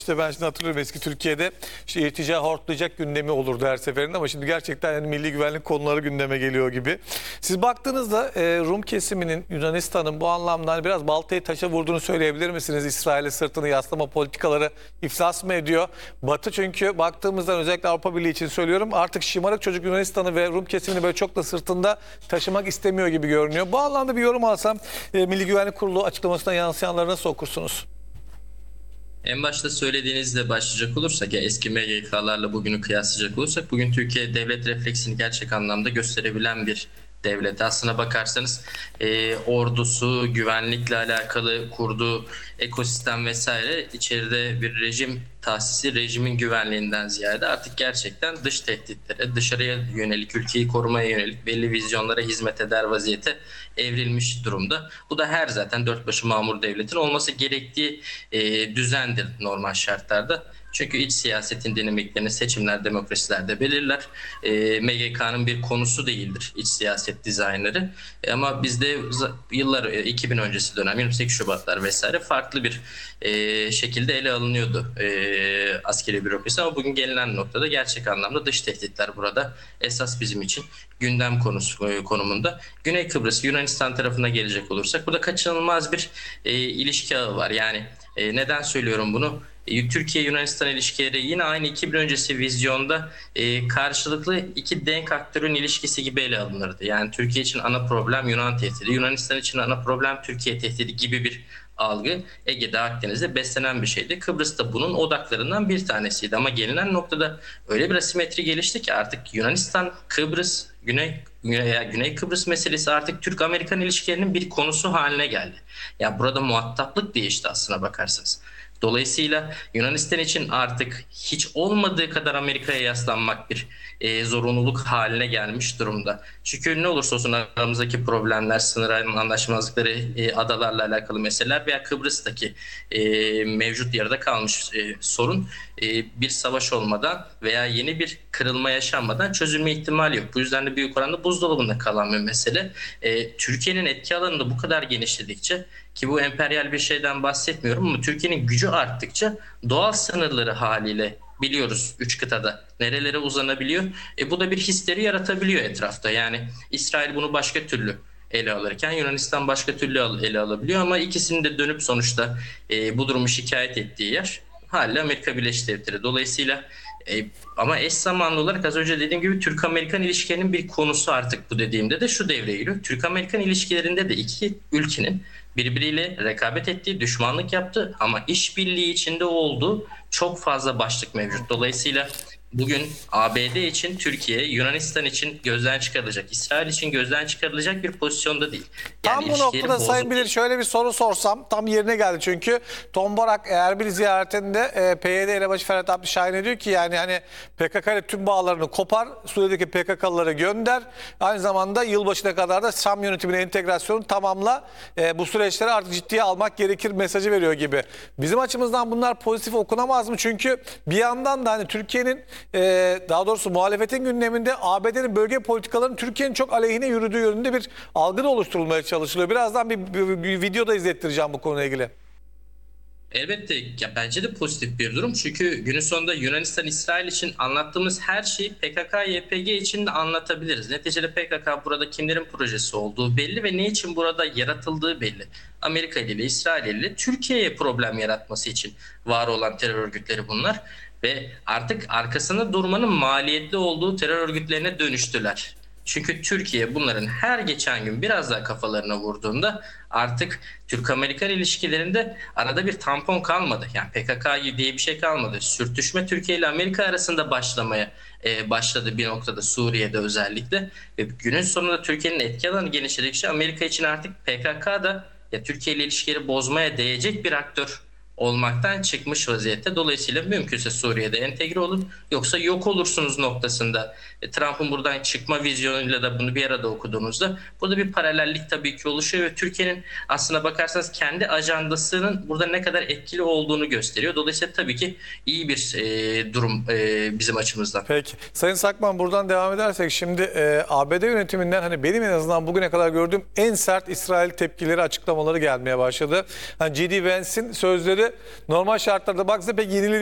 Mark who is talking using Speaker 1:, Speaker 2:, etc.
Speaker 1: İşte ben şimdi hatırlıyorum eski Türkiye'de işte irtica hortlayacak gündemi olurdu her seferinde ama şimdi gerçekten yani milli güvenlik konuları gündeme geliyor gibi. Siz baktığınızda Rum kesiminin Yunanistan'ın bu anlamda hani biraz baltayı taşa vurduğunu söyleyebilir misiniz? İsrail'e sırtını yaslama politikaları iflas mı ediyor? Batı çünkü baktığımızda özellikle Avrupa Birliği için söylüyorum artık şımarık çocuk Yunanistan'ı ve Rum kesimini böyle çok da sırtında taşımak istemiyor gibi görünüyor. Bu anlamda bir yorum alsam Milli Güvenlik Kurulu açıklamasına yansıyanları nasıl okursunuz?
Speaker 2: En başta söylediğinizle başlayacak olursak ya eski MGK'larla bugünü kıyaslayacak olursak bugün Türkiye devlet refleksini gerçek anlamda gösterebilen bir devlet. Aslına bakarsanız ordusu, güvenlikle alakalı kurduğu ekosistem vesaire içeride bir rejim tahsisi, rejimin güvenliğinden ziyade artık gerçekten dış tehditlere, dışarıya yönelik, ülkeyi korumaya yönelik belli vizyonlara hizmet eder vaziyete evrilmiş durumda. Bu da her zaten dört başı mamur devletin olması gerektiği düzendir normal şartlarda. Çünkü iç siyasetin dinamiklerini seçimler, demokrasilerde belirler. MGK'nın bir konusu değildir iç siyaset dizaynları. Ama bizde yıllar 2000 öncesi dönem 28 Şubatlar vesaire farklı bir şekilde ele alınıyordu askeri bürokrasi. Ama bugün gelinen noktada gerçek anlamda dış tehditler burada esas bizim için gündem konusu konumunda. Güney Kıbrıs, Yunanistan tarafına gelecek olursak burada kaçınılmaz bir ilişki ağı var. Yani neden söylüyorum bunu? Türkiye-Yunanistan ilişkileri yine aynı 2000 öncesi vizyonda karşılıklı iki denk aktörün ilişkisi gibi ele alınırdı. Yani Türkiye için ana problem Yunan tehdidi, Yunanistan için ana problem Türkiye tehdidi gibi bir algı Ege'de, Akdeniz'de beslenen bir şeydi. Kıbrıs da bunun odaklarından bir tanesiydi. Ama gelinen noktada öyle bir asimetri gelişti ki artık Yunanistan, Kıbrıs, Güney Kıbrıs meselesi artık Türk-Amerikan ilişkilerinin bir konusu haline geldi. Ya burada muhataplık değişti aslına bakarsanız. Dolayısıyla Yunanistan için artık hiç olmadığı kadar Amerika'ya yaslanmak bir zorunluluk haline gelmiş durumda. Çünkü ne olursa olsun aramızdaki problemler, sınır anlaşmazlıkları, adalarla alakalı meseleler veya Kıbrıs'taki mevcut yarıda kalmış sorun bir savaş olmadan veya yeni bir kırılma yaşanmadan çözülme ihtimali yok. Bu yüzden de büyük oranda buzdolabında kalan bir mesele. Türkiye'nin etki alanında bu kadar genişledikçe ki bu emperyal bir şeyden bahsetmiyorum ama Türkiye'nin gücü arttıkça doğal sınırları haliyle biliyoruz 3 kıtada nerelere uzanabiliyor. Bu da bir histeri yaratabiliyor etrafta. Yani İsrail bunu başka türlü ele alırken Yunanistan başka türlü ele alabiliyor ama ikisinin de dönüp sonuçta bu durumu şikayet ettiği yer hala Amerika Birleşik Devletleri. Dolayısıyla ama eş zamanlı olarak az önce dediğim gibi Türk-Amerikan ilişkilerinin bir konusu artık bu dediğimde de şu devreye giriyor. Türk-Amerikan ilişkilerinde de iki ülkenin birbiriyle rekabet ettiği, düşmanlık yaptığı ama işbirliği içinde olduğu çok fazla başlık mevcut. Dolayısıyla bugün ABD için Türkiye, Yunanistan için gözden çıkarılacak, İsrail için gözden çıkarılacak bir pozisyonda değil.
Speaker 1: Tam bu noktada Sayın Bilir şöyle bir soru sorsam tam yerine geldi çünkü Tom Borak Erbil ziyaretinde PYD elebaşı Ferhat Abdüşahin'e diyor ki yani hani PKK ile tüm bağlarını kopar, Suriye'deki PKK'lıları gönder, aynı zamanda yılbaşına kadar da Şam yönetimine entegrasyonu tamamla, bu süreçleri artık ciddiye almak gerekir mesajı veriyor gibi. Bizim açımızdan bunlar pozitif okunamaz mı? Çünkü bir yandan da hani Türkiye'nin daha doğrusu muhalefetin gündeminde ABD'nin bölge politikalarının Türkiye'nin çok aleyhine yürüdüğü yönünde bir algı da oluşturulmaya çalışılıyor. Birazdan bir video da izlettireceğim bu konuyla ilgili.
Speaker 2: Elbette ya bence de pozitif bir durum. Çünkü günün sonunda Yunanistan, İsrail için anlattığımız her şeyi PKK, YPG için de anlatabiliriz. Neticede PKK burada kimlerin projesi olduğu belli ve ne için burada yaratıldığı belli. Amerika ile İsrail ile Türkiye'ye problem yaratması için var olan terör örgütleri bunlar. Ve artık arkasında durmanın maliyetli olduğu terör örgütlerine dönüştüler. Çünkü Türkiye bunların her geçen gün biraz daha kafalarına vurduğunda artık Türk-Amerikan ilişkilerinde arada bir tampon kalmadı. Yani PKK diye bir şey kalmadı. Sürtüşme Türkiye ile Amerika arasında başlamaya başladı bir noktada Suriye'de özellikle. Ve günün sonunda Türkiye'nin etki alanı genişledikçe Amerika için artık PKK da ya Türkiye ile ilişkileri bozmaya değecek bir aktör olmaktan çıkmış vaziyette. Dolayısıyla mümkünse Suriye'de entegre olun yoksa yok olursunuz noktasında. Trump'ın buradan çıkma vizyonuyla da bunu bir arada okuduğunuzda burada bir paralellik tabii ki oluşuyor ve Türkiye'nin aslına bakarsanız kendi ajandasının burada ne kadar etkili olduğunu gösteriyor. Dolayısıyla tabii ki iyi bir durum bizim açımızdan.
Speaker 1: Peki. Sayın Sakman buradan devam edersek şimdi ABD yönetiminden hani benim en azından bugüne kadar gördüğüm en sert İsrail tepkileri, açıklamaları gelmeye başladı. Hani J.D. Vance'in sözleri normal şartlarda baktığınızda pek yenili